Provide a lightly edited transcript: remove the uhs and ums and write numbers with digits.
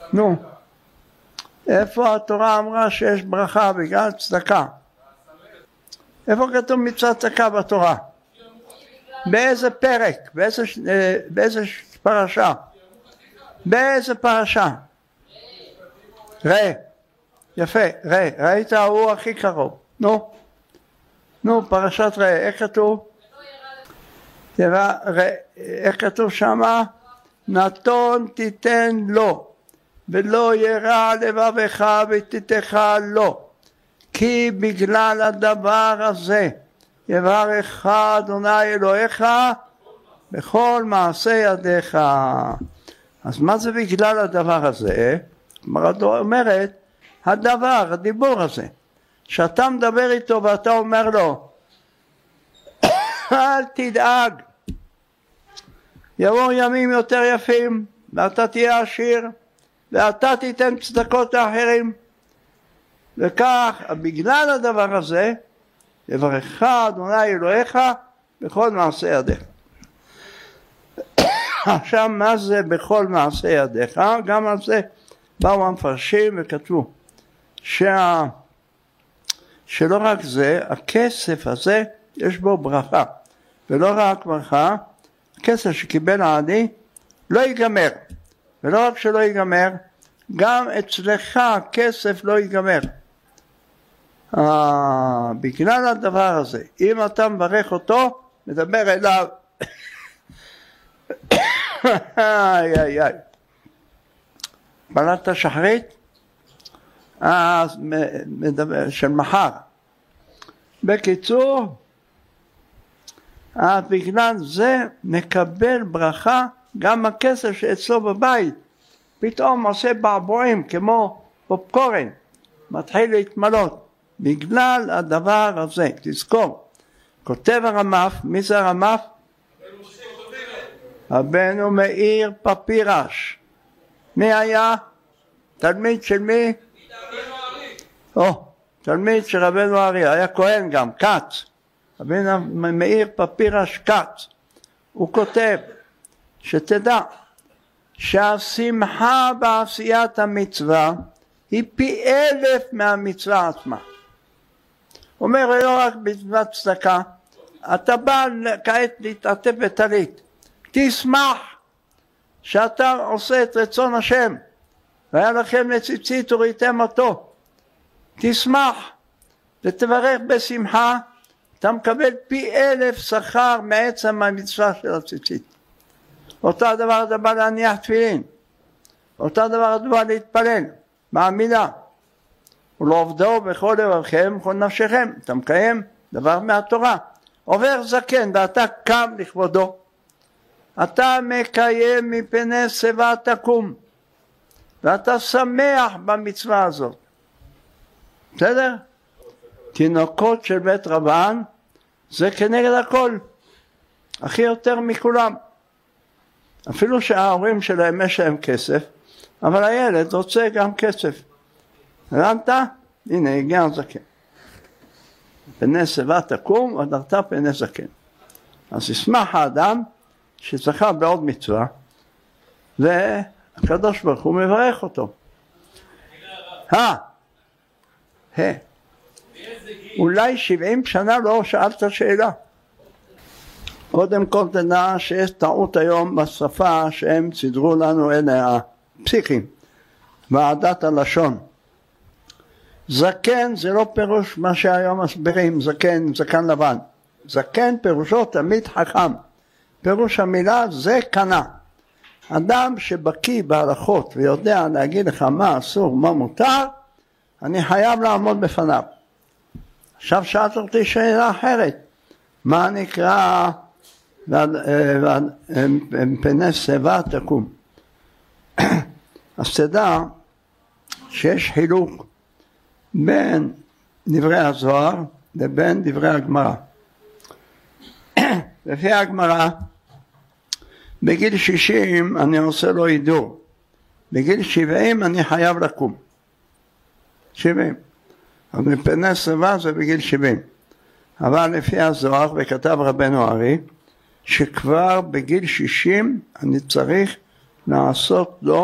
נו, איפה התורה אמרה שיש ברכה בגלל צדקה? איפה כתוב מצוות צדקה בתורה? באיזה פרק? באיזה פרשה? באיזה פרשה? ראה. יפה, ראה. ראית? הוא הכי קרוב. נו, פרשת ראה. איך כתוב? איך כתוב שמה? נתון תיתן לו, ולא ירע לבבך ותיתך לו, כי בגלל הדבר הזה יברך אדוני אלוהיך בכל מעשה ידיך. אז מה זה בגלל הדבר הזה? אומרת, הדיבור הזה, שאתה מדבר איתו ואתה אומר לו, אל תדאג, יבואו ימים יותר יפים, ואתה תהיה עשיר, ואתה תיתן צדקות לאחרים, וכך, בגלל הדבר הזה, יברך אדוני אלוהיך בכל מעשה ידיך. עכשיו, מה זה בכל מעשה ידיך? גם על זה באו המפרשים וכתבו, שלא רק זה, הכסף הזה יש בו ברכה, ולא רק ברכה, הכסף שקיבל העני לא ייגמר, ולא רק שלא ייגמר, גם אצלך הכסף לא ייגמר. בגלל הדבר הזה, אם אתה מברך אותו, מדבר אליו, בלת השחרית, אז מדבר של מחר. בקיצור, בגלל זה מקבל ברכה גם הכסף שאצלו בבית, פתאום עושה בעבועים כמו פופקורן, מתחיל להתמלות. בגלל הדבר הזה, תזכור, כותב הרמ"ף, מי זה הרמ"ף? רבנו מאיר פפירש. מי היה? תלמיד של מי? תלמיד של רבנו ארי, היה כהן גם, כץ. רבנו מאיר פפירש כץ. הוא כותב, שתדע, שהשמחה בעשיית המצווה היא פי 1000 מהמצווה עצמה. אומר לא רק במצוות צדקה, אתה בא כעת להתעטף בטלית, תשמח שאתה עושה את רצון השם, והיה לכם לציצית וראיתם אותו, תשמח ותברך בשמחה, אתה מקבל פי 1000 שכר מעצם המצווה של הציצית. אותו הדבר אתה בא להניח תפילין, אותו דבר אתה בא להתפלל, מאמינה, ולא עובדו בכל לבבכם וכל נפשכם, אתה מקיים דבר מהתורה. עובר זקן ואתה קם לכבודו, אתה מקיים מפני שיבה תקום, ואתה שמח במצווה הזאת. בסדר? תינוקות של בית רבן זה כנגד הכל, הכי יותר מכולם. אפילו שההורים שלהם יש להם כסף, אבל הילד רוצה גם כסף. הבנת? הנה הגיע הזקן. פני שיבה תקום והדרת פני זקן. אז ישמח האדם שזכה בעוד מצווה, והקדוש ברוך הוא מברך אותו. אולי 70 שנה לא שאלת שאלה. קודם כל תדע שיש טעות היום בשפה שהם סידרו לנו, אלה הפסיכים, ועדת הלשון. זקן זה לא פירוש מה שהיום מסבירים, זקן לבן. זקן פירושו תמיד חכם. פירוש המילה זה קנה. אדם שבקיא בהלכות ויודע להגיד לך מה אסור, מה מותר, אני חייב לעמוד בפניו. עכשיו שאלת אותי שאלה אחרת. מה נקרא פני שיבה תקום? אז תדע שיש חילוק בין דברי הזוהר לבין דברי הגמרא. לפי הגמרא, בגיל 60 אני עושה לו הידור, בגיל 70 אני חייב לקום. 70. אז מפני שיבה זה בגיל 70. אבל לפי הזוהר, וכתב רבנו ארי, שכבר בגיל 60 אני צריך לעשות לו